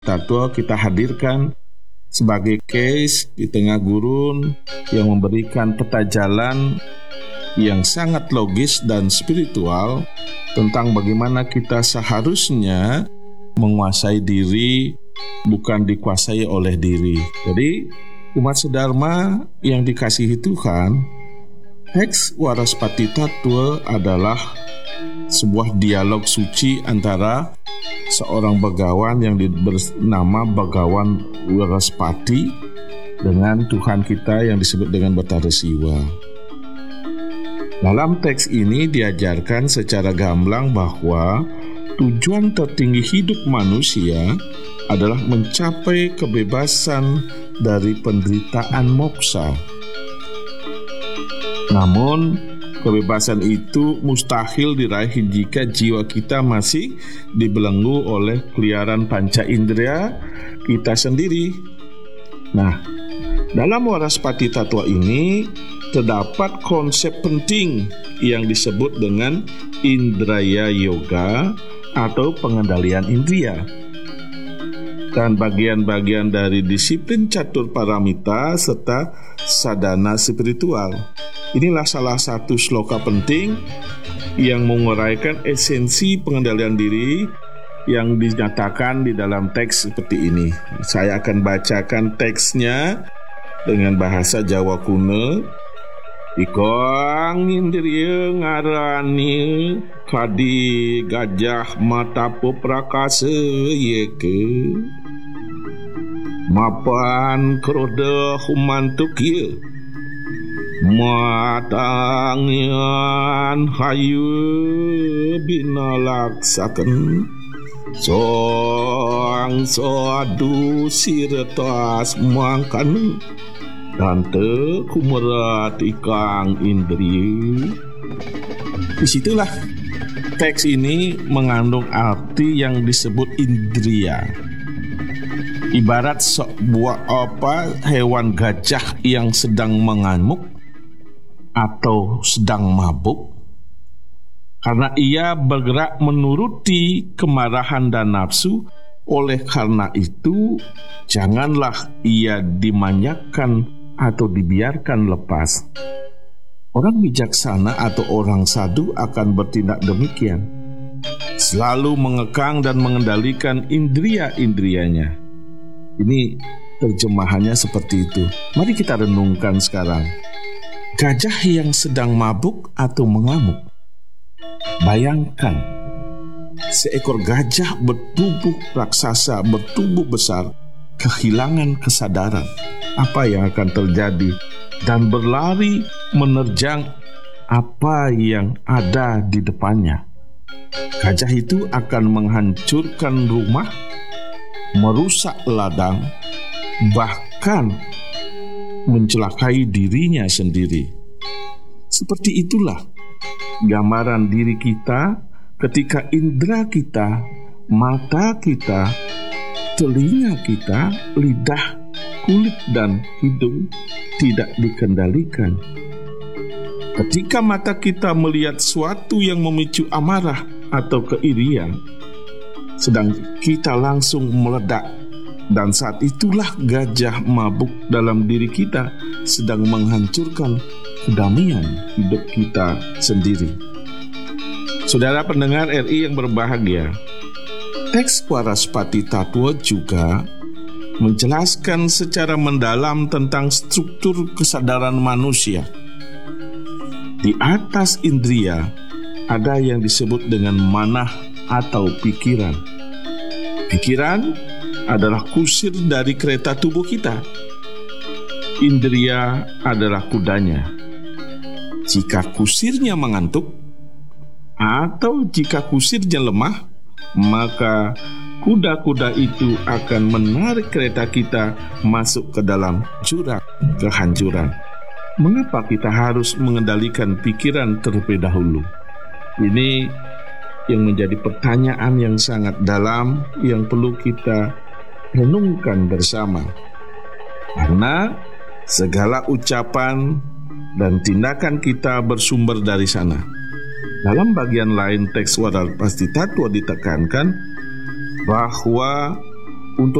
Tatua kita hadirkan sebagai case di tengah gurun yang memberikan peta jalan yang sangat logis dan spiritual tentang bagaimana kita seharusnya menguasai diri, bukan dikuasai oleh diri. Jadi umat sedharma yang dikasihi Tuhan, teks Waraspati Tattwa adalah sebuah dialog suci antara seorang begawan yang bernama Begawan Waraspati dengan Tuhan kita yang disebut dengan Betara Siwa. Dalam teks ini diajarkan secara gamblang bahwa tujuan tertinggi hidup manusia adalah mencapai kebebasan dari penderitaan moksa. Namun kebebasan itu mustahil diraih jika jiwa kita masih dibelenggu oleh keliaran panca indera kita sendiri. Nah, dalam Waraspati Tattwa ini terdapat konsep penting yang disebut dengan Indraya Yoga atau pengendalian indria. Dan bagian-bagian dari disiplin catur paramita serta sadhana spiritual. Inilah salah satu sloka penting yang menguraikan esensi pengendalian diri yang dinyatakan di dalam teks seperti ini. Saya akan bacakan teksnya dengan bahasa Jawa kuno. Ikang indriya ngarani kadi gajah mata poprakasa yeke mapan kroda humantuk ye matangian hayu binalaksaken soang soadu siretas mangkan Tante kumerat ikang indri. Disitulah teks ini mengandung arti yang disebut indria. Ibarat sebuah hewan gajah yang sedang mengamuk atau sedang mabuk, karena ia bergerak menuruti kemarahan dan nafsu. Oleh karena itu, janganlah ia dimanjakan atau dibiarkan lepas. Orang bijaksana atau orang sadhu akan bertindak demikian, selalu mengekang dan mengendalikan indria-indrianya. Ini terjemahannya seperti itu. Mari kita renungkan sekarang. Gajah yang sedang mabuk atau mengamuk. Bayangkan, seekor gajah bertubuh raksasa, bertubuh besar, kehilangan kesadaran. Apa yang akan terjadi? Dan berlari menerjang apa yang ada di depannya. Gajah itu akan menghancurkan rumah, merusak ladang, bahkan mencelakai dirinya sendiri. Seperti itulah gambaran diri kita ketika indera kita, mata kita, telinga kita, lidah, kulit dan hidung tidak dikendalikan. Ketika mata kita melihat sesuatu yang memicu amarah atau keirian, sedang kita langsung meledak. Dan saat itulah gajah mabuk dalam diri kita sedang menghancurkan kedamaian hidup kita sendiri. Saudara pendengar RI yang berbahagia, teks Waraspati Tattwa juga menjelaskan secara mendalam tentang struktur kesadaran manusia. Di atas indria ada yang disebut dengan manah atau pikiran. Pikiran adalah kusir dari kereta tubuh kita. Indria adalah kudanya. Jika kusirnya mengantuk atau jika kusirnya lemah, maka kuda-kuda itu akan menarik kereta kita masuk ke dalam jurang kehancuran. Mengapa kita harus mengendalikan pikiran terlebih dahulu? Ini yang menjadi pertanyaan yang sangat dalam yang perlu kita renungkan bersama. Karena segala ucapan dan tindakan kita bersumber dari sana. Dalam bagian lain teks Waraspati Tattwa ditekankan bahwa